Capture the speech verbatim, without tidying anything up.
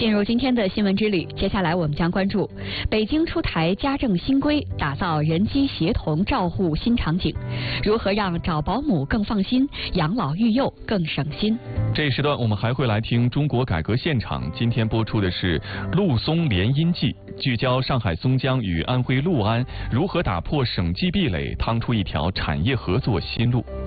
进入今天的新闻之旅，接下来我们将关注北京出台家政新规，打造人机协同照护新场景，如何让找保姆更放心，养老育幼更省心。 这一时段我们还会来听中国改革现场，今天播出的是陆松联姻记，聚焦上海松江与安徽六安如何打破省际壁垒，趟出一条产业合作新路。